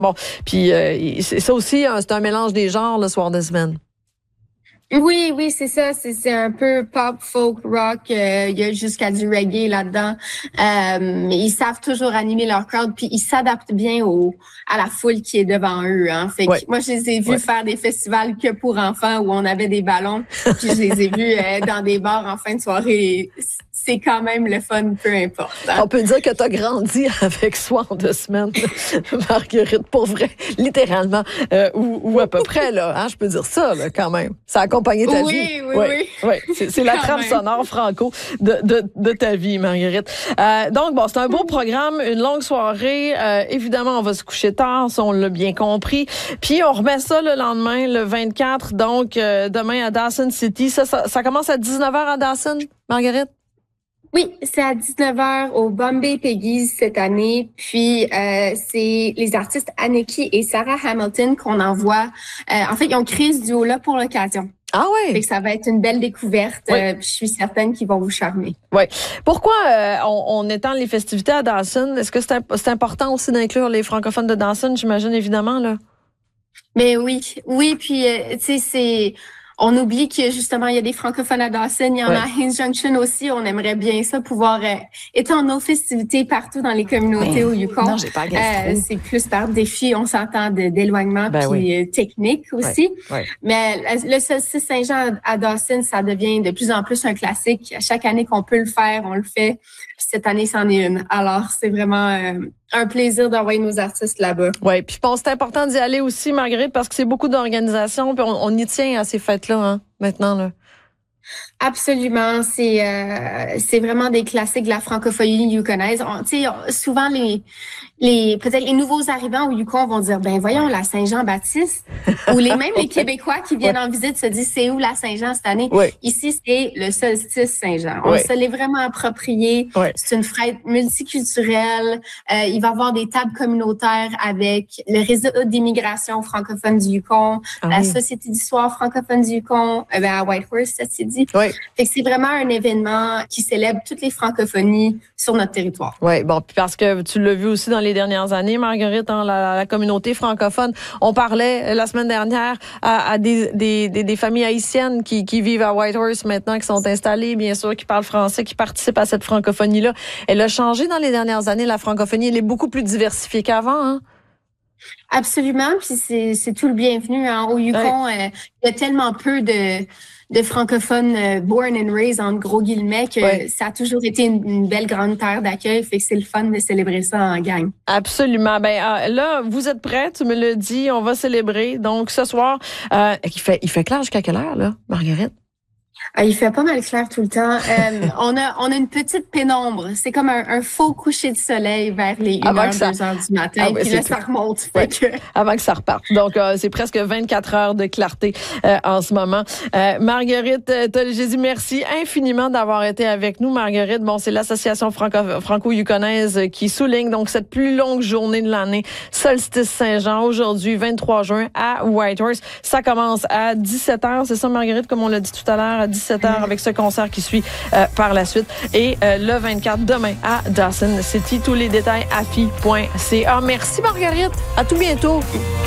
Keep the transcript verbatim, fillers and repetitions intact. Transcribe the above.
Bon, puis euh, ça aussi, c'est un mélange des genres le soir de semaine. Oui, oui, c'est ça. C'est, c'est un peu pop, folk, rock. Euh, il y a jusqu'à du reggae là-dedans. Euh, mais ils savent toujours animer leur crowd, puis ils s'adaptent bien au à la foule qui est devant eux. Hein. Fait que ouais. Moi, je les ai vus ouais. faire des festivals que pour enfants où on avait des ballons. Puis je les ai vus euh, dans des bars en fin de soirée. C'est quand même le fun, peu importe. Hein. On peut dire que tu as grandi avec Soir de semaine, Marguerite, pour vrai, littéralement, euh, ou, ou à peu près, là. Hein, je peux dire ça, là, quand même. Ça a accompagné ta oui, vie. Oui, oui, oui. oui. C'est, c'est la trame sonore franco de, de, de ta vie, Marguerite. Euh, donc, bon, c'est un beau programme, une longue soirée. Euh, évidemment, on va se coucher tard, ça, on l'a bien compris. Puis, on remet ça le lendemain, le vingt-quatre, donc euh, demain à Dawson City. Ça, ça, ça commence à dix-neuf heures à Dawson, Marguerite? Oui, c'est à dix-neuf heures au Bombay Peggy's cette année. Puis, euh, c'est les artistes Aneki et Sarah Hamilton qu'on envoie. Euh, en fait, ils ont créé ce duo-là pour l'occasion. Ah oui? Fait que ça va être une belle découverte. Oui. Euh, je suis certaine qu'ils vont vous charmer. Oui. Pourquoi euh, on, on étend les festivités à Dawson? Est-ce que c'est, imp- c'est important aussi d'inclure les francophones de Dawson, j'imagine, évidemment, là? Mais oui, oui, puis, euh, tu sais, c'est... On oublie que justement, il y a des francophones à Dawson, il y en ouais. a à Haines Junction aussi. On aimerait bien ça, pouvoir euh, étendre nos festivités partout dans les communautés au Yukon. Non, j'ai pas euh, C'est plus par défi, on s'entend, de, d'éloignement ben puis oui. euh, technique aussi. Ouais. Ouais. Mais le solstice Saint-Jean à Dawson, ça devient de plus en plus un classique. À chaque année qu'on peut le faire, on le fait. Puis cette année, c'en est une. Alors, c'est vraiment... Euh, un plaisir d'envoyer nos artistes là-bas. Oui, puis je pense que c'est important d'y aller aussi, Marguerite, parce que c'est beaucoup d'organisations, puis on, on y tient à ces fêtes-là, hein, maintenant, là. Absolument, c'est euh, c'est vraiment des classiques de la francophonie yukonaise. Tu sais, souvent les les peut-être les nouveaux arrivants au Yukon vont dire ben voyons la Saint-Jean-Baptiste ou les mêmes les Québécois qui viennent ouais. en visite se disent c'est où la Saint-Jean cette année. Ouais. Ici c'est le solstice Saint-Jean. On ouais. se l'est vraiment approprié. Ouais. C'est une fête multiculturelle. Euh, il va y avoir des tables communautaires avec le réseau d'immigration francophone du Yukon, ah, la oui. Société d'histoire francophone du Yukon, euh, ben à Whitehorse ça s'est dit. Oui. Fait que c'est vraiment un événement qui célèbre toutes les francophonies sur notre territoire. Oui, bon, puis parce que tu l'as vu aussi dans les dernières années, Marguerite, hein, la, la communauté francophone. On parlait la semaine dernière à, à des, des, des, des familles haïtiennes qui, qui vivent à Whitehorse maintenant, qui sont installées, bien sûr, qui parlent français, qui participent à cette francophonie-là. Elle a changé dans les dernières années, la francophonie. Elle est beaucoup plus diversifiée qu'avant, hein? Absolument, puis c'est, c'est tout le bienvenu. Hein. Au Yukon, ouais. euh, il y a tellement peu de... de francophones euh, born and raised, en gros guillemets, que ouais. ça a toujours été une, une belle grande terre d'accueil. Fait que c'est le fun de célébrer ça en gang. Absolument. Ben euh, là, vous êtes prêts, tu me l'as dit, on va célébrer. Donc, ce soir, euh, il fait il fait clair jusqu'à quelle heure, là, Marguerite? Ah, il fait pas mal clair tout le temps. Euh, on a on a une petite pénombre. C'est comme un, un faux coucher de soleil vers les une heure, deux heures du matin. Ah, ouais, puis là, ça remonte. Ouais. Fait que... Avant que ça reparte. Donc, euh, c'est presque vingt-quatre heures de clarté euh, en ce moment. Euh, Marguerite Tolles-Jésus, merci infiniment d'avoir été avec nous, Marguerite. Bon, c'est l'association franco- franco-yukonaise qui souligne donc cette plus longue journée de l'année, Solstice Saint-Jean, aujourd'hui, vingt-trois juin, à Whitehorse. Ça commence à dix-sept heures, c'est ça, Marguerite, comme on l'a dit tout à l'heure, à dix-sept heures avec ce concert qui suit euh, par la suite. Et euh, le vingt-quatre, demain, à Dawson City. Tous les détails, afi point c a. Merci, Marguerite. À tout bientôt.